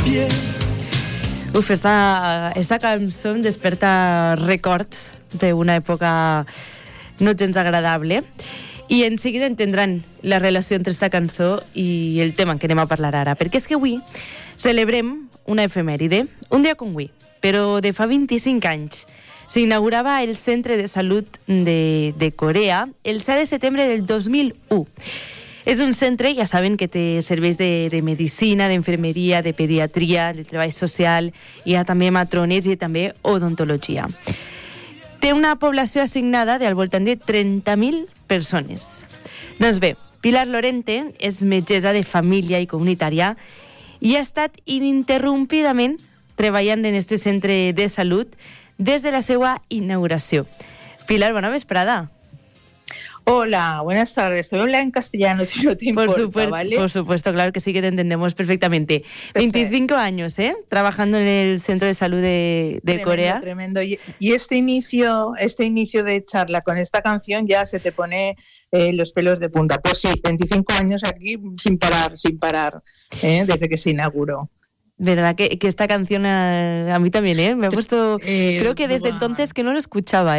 Uf, esta cançó em desperta records d'una època no gens agradable i en seguida entendran la relació entre esta cançó i el tema que anem a parlar ara, perquè és que avui celebrem una efemèride, un dia com avui, però de fa 25 anys. S'inaugurava el Centre de Salut de Corea el 7 de setembre del 2001. És un centre, ja saben, que té serveis de medicina, d'infermeria, de pediatria, de treball social, hi ha també matrones i també odontologia. Té una població assignada al voltant de 30.000 persones. Doncs bé, Pilar Lorente és metgessa de família i comunitària i ha estat ininterrompidament treballant en este centre de salut des de la seva inauguració. Pilar, bona vesprada. Hola, buenas tardes. Te voy a hablar en castellano si no te importa, ¿vale? Por supuesto, claro que sí que te entendemos perfectamente. Perfecto. 25 años, trabajando en el Centro de Salud de Corea. Tremendo. Y este inicio de charla con esta canción ya se te pone los pelos de punta. Pues sí, 25 años aquí sin parar, desde que se inauguró. Verdad que esta canción a mí también, me ha puesto... creo que desde entonces que no lo escuchaba,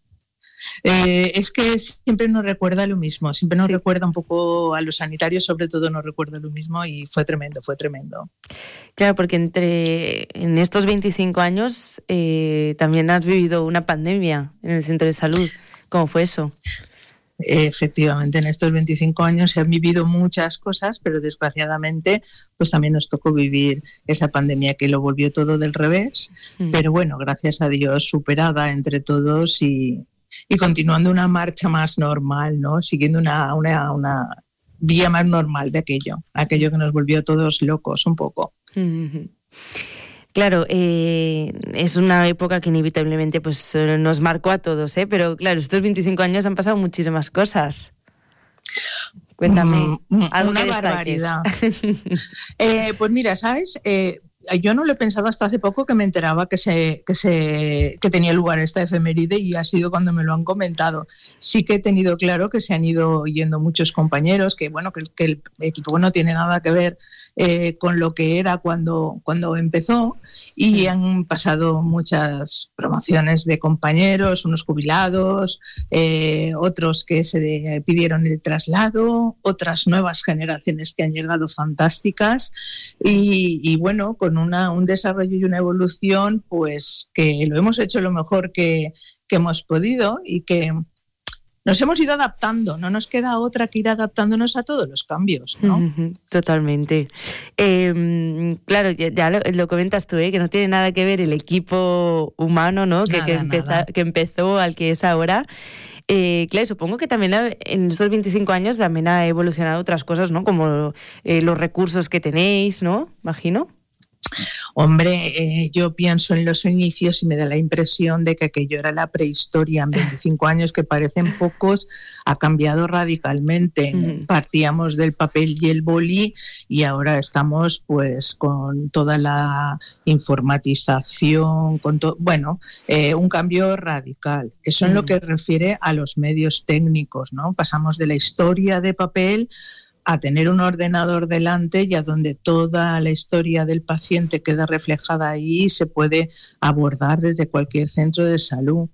Es que siempre nos recuerda lo mismo, siempre nos recuerda un poco a los sanitarios, sobre todo nos recuerda lo mismo y fue tremendo. Claro, porque en estos 25 años también has vivido una pandemia en el centro de salud. ¿Cómo fue eso? Efectivamente, en estos 25 años se han vivido muchas cosas, pero desgraciadamente pues también nos tocó vivir esa pandemia que lo volvió todo del revés, pero bueno, gracias a Dios superada entre todos y continuando una marcha más normal, ¿no? Siguiendo una vía más normal de aquello que nos volvió a todos locos un poco. Mm-hmm. Claro, es una época que inevitablemente pues, nos marcó a todos, pero claro, estos 25 años han pasado muchísimas cosas. Cuéntame, algo una que barbaridad. Pues mira, ¿sabes? Yo no lo he pensado hasta hace poco que me enteraba que tenía lugar esta efeméride y ha sido cuando me lo han comentado. Sí que he tenido claro que se han ido yendo muchos compañeros, que el equipo no tiene nada que ver con lo que era cuando empezó y han pasado muchas promociones de compañeros, unos jubilados, otros que se pidieron el traslado, otras nuevas generaciones que han llegado fantásticas y bueno, con un desarrollo y una evolución pues que lo hemos hecho lo mejor que hemos podido y que nos hemos ido adaptando, no nos queda otra que ir adaptándonos a todos los cambios, ¿no? Totalmente. Claro, ya lo comentas tú, que no tiene nada que ver el equipo humano, ¿no? Que empezó al que es ahora. Claro, supongo que también en estos 25 años también ha evolucionado otras cosas, ¿no? Como los recursos que tenéis, ¿no? Imagino. Hombre, yo pienso en los inicios y me da la impresión de que aquello era la prehistoria. En 25 años, que parecen pocos, ha cambiado radicalmente. Partíamos del papel y el boli y ahora estamos pues con toda la informatización, un cambio radical. Eso en lo que refiere a los medios técnicos, ¿no? Pasamos de la historia de papel a tener un ordenador delante y a donde toda la historia del paciente queda reflejada ahí y se puede abordar desde cualquier centro de salud.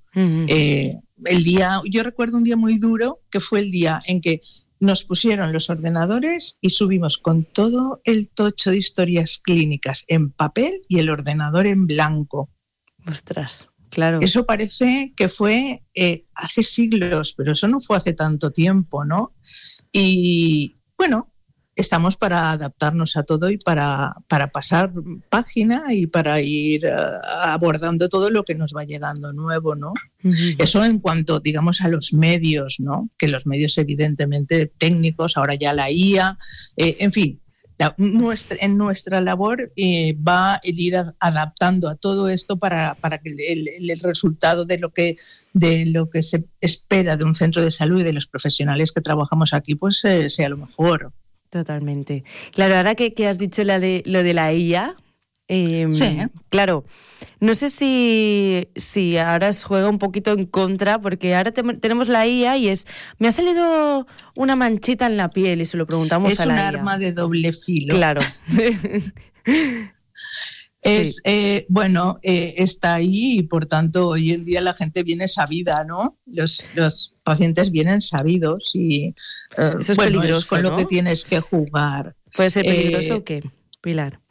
Yo recuerdo un día muy duro, que fue el día en que nos pusieron los ordenadores y subimos con todo el tocho de historias clínicas en papel y el ordenador en blanco. ¡Ostras! Claro. Eso parece que fue hace siglos, pero eso no fue hace tanto tiempo, ¿no? Y bueno, estamos para adaptarnos a todo y para pasar página y para ir abordando todo lo que nos va llegando nuevo, ¿no? Eso en cuanto, digamos, a los medios, ¿no? Que los medios evidentemente técnicos, ahora ya la IA, en fin. En nuestra labor va el ir adaptando a todo esto para que el resultado de lo que se espera de un centro de salud y de los profesionales que trabajamos aquí pues sea lo mejor. Totalmente. Claro, ahora que has dicho lo de la IA, sí. Claro, no sé si ahora os juega un poquito en contra, porque ahora tenemos la IA y me ha salido una manchita en la piel y se lo preguntamos a la IA. Es un arma de doble filo. Claro. Está ahí y por tanto hoy en día la gente viene sabida, ¿no? Los pacientes vienen sabidos y eso es peligroso, es con ¿no? lo que tienes que jugar. ¿Puede ser peligroso o qué, Pilar?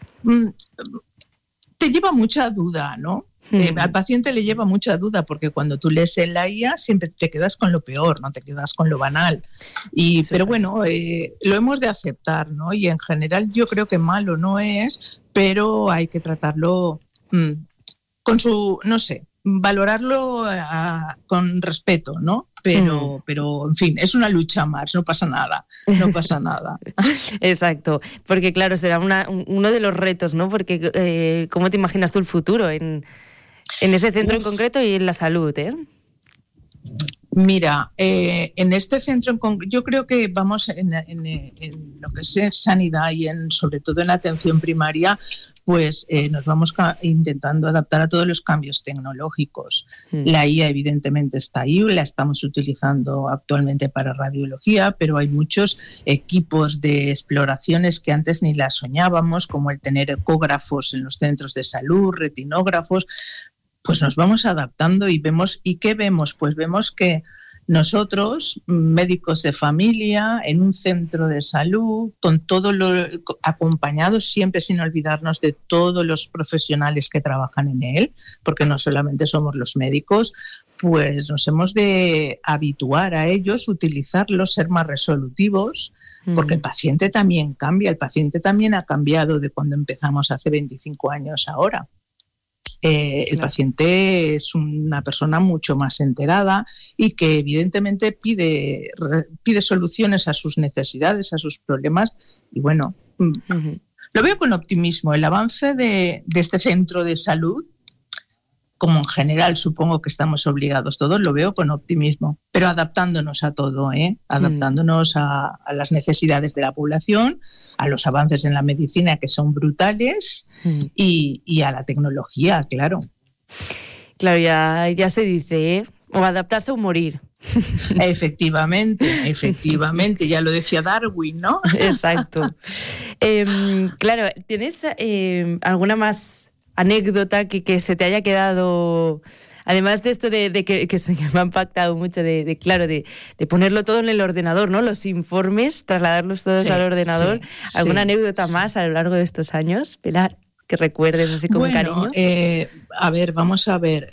Te lleva mucha duda, ¿no? Al paciente le lleva mucha duda porque cuando tú lees en la IA siempre te quedas con lo peor, no te quedas con lo banal. Pero bueno, lo hemos de aceptar, ¿no? Y en general yo creo que malo no es, pero hay que tratarlo con su, no sé, valorarlo con respeto, ¿no? Pero, en fin, es una lucha más, no pasa nada. Exacto, porque claro, será uno de los retos, ¿no? Porque ¿cómo te imaginas tú el futuro en ese centro en concreto y en la salud, Mira, en este centro, yo creo que vamos en lo que es sanidad y sobre todo en la atención primaria, pues nos vamos intentando adaptar a todos los cambios tecnológicos. La IA evidentemente está ahí, la estamos utilizando actualmente para radiología, pero hay muchos equipos de exploraciones que antes ni las soñábamos, como el tener ecógrafos en los centros de salud, retinógrafos. Pues nos vamos adaptando y vemos, ¿y qué vemos? Pues vemos que nosotros, médicos de familia, en un centro de salud, con todo acompañados siempre sin olvidarnos de todos los profesionales que trabajan en él, porque no solamente somos los médicos, pues nos hemos de habituar a ellos, utilizarlos, ser más resolutivos, porque el paciente también cambia, el paciente también ha cambiado de cuando empezamos hace 25 años ahora. El paciente es una persona mucho más enterada y que evidentemente pide soluciones a sus necesidades, a sus problemas y bueno, lo veo con optimismo. El avance de este centro de salud, como en general supongo que estamos obligados todos, lo veo con optimismo, pero adaptándonos a todo, adaptándonos a las necesidades de la población, a los avances en la medicina que son brutales y a la tecnología, claro. Claro, ya se dice, o adaptarse o morir. Efectivamente, ya lo decía Darwin, ¿no? Exacto. Claro, ¿tienes alguna más anécdota que se te haya quedado, además de esto de que se me ha impactado mucho, de ponerlo todo en el ordenador, ¿no? Los informes, trasladarlos todos al ordenador. ¿Alguna anécdota más a lo largo de estos años, Pilar, que recuerdes así con cariño? A ver, vamos a ver.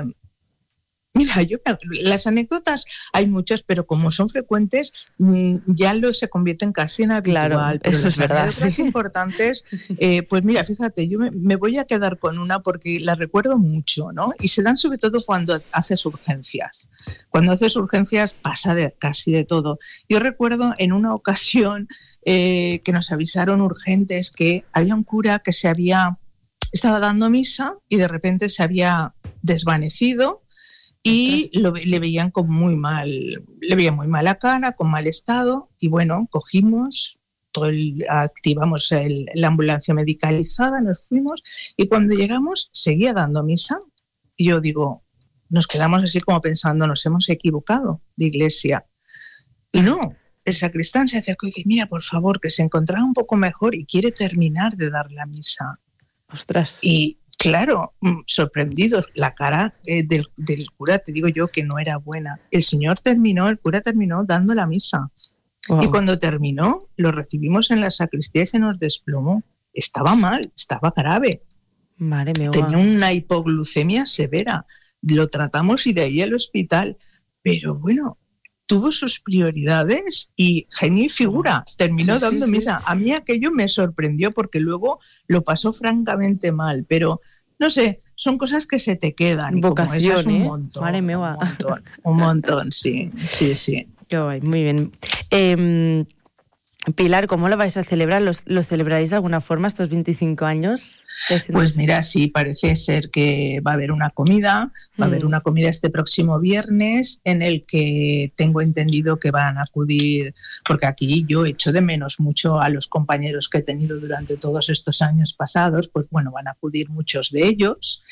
Mira, las anécdotas hay muchas, pero como son frecuentes, ya se convierten casi en habitual. Claro, pero eso es verdad. Las anécdotas importantes, pues mira, fíjate, yo me voy a quedar con una porque la recuerdo mucho, ¿no? Y se dan sobre todo cuando haces urgencias. Cuando haces urgencias pasa casi de todo. Yo recuerdo en una ocasión que nos avisaron urgentes que había un cura que estaba dando misa y de repente se había desvanecido. Y le veían como muy mal, le veían muy mala cara, con mal estado, y bueno, cogimos, activamos la ambulancia medicalizada, nos fuimos, y cuando llegamos seguía dando misa, y yo digo, nos quedamos así como pensando, nos hemos equivocado de iglesia, y no, el sacristán se acercó y dice, mira, por favor, que se encontraba un poco mejor y quiere terminar de dar la misa. ¡Ostras! Y claro, sorprendidos, la cara del cura, te digo yo que no era buena. El cura terminó dando la misa. Wow. Y cuando terminó, lo recibimos en la sacristía y se nos desplomó. Estaba mal, estaba grave. Madre mía. Tenía una hipoglucemia severa. Lo tratamos y de ahí al hospital. Pero bueno, tuvo sus prioridades y genio y figura. Terminó dando misa. A mí aquello me sorprendió porque luego lo pasó francamente mal, pero no sé, son cosas que se te quedan. Vocación, y como esas, un montón. Madre mía. Un montón, sí. Qué guay, muy bien. Pilar, ¿cómo lo vais a celebrar? ¿Los celebráis de alguna forma estos 25 años? Pues mira, sí, parece ser que va a haber una comida, este próximo viernes en el que tengo entendido que van a acudir, porque aquí yo echo de menos mucho a los compañeros que he tenido durante todos estos años pasados, pues bueno, van a acudir muchos de ellos.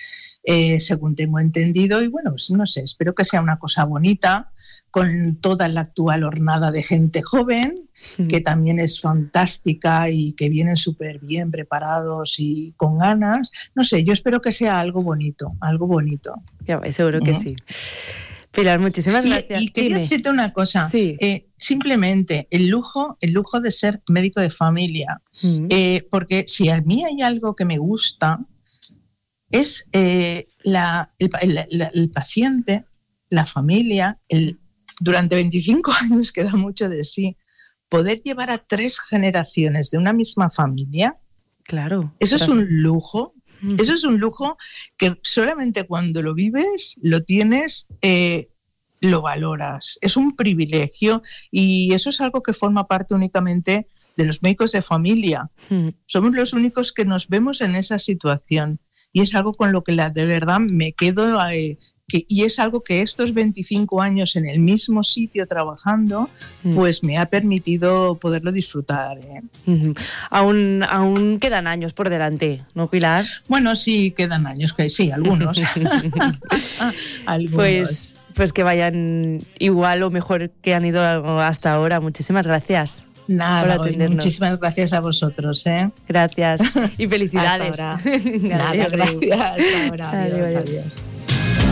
según tengo entendido, y bueno, pues no sé, espero que sea una cosa bonita, con toda la actual hornada de gente joven, que también es fantástica y que vienen súper bien preparados y con ganas. No sé, yo espero que sea algo bonito, algo bonito. Ya, seguro que sí. Pilar, muchísimas gracias. Y quería decirte una cosa, sí. Simplemente el lujo de ser médico de familia, porque si a mí hay algo que me gusta, es el paciente, la familia, durante 25 años que da mucho de sí, poder llevar a 3 generaciones de una misma familia, claro, eso es un lujo. Eso es un lujo que solamente cuando lo vives, lo tienes, lo valoras. Es un privilegio y eso es algo que forma parte únicamente de los médicos de familia. Somos los únicos que nos vemos en esa situación y es algo con lo que de verdad me quedo... y es algo que estos 25 años en el mismo sitio trabajando, pues me ha permitido poderlo disfrutar. Aún quedan años por delante, ¿no, Pilar? Bueno, sí, quedan años, que sí, algunos. Algunos. Pues que vayan igual o mejor que han ido hasta ahora. Muchísimas gracias. Nada, muchísimas gracias a vosotros. Gracias y felicidades. Hasta ahora. Nada, gracias. Hasta ahora. Adiós.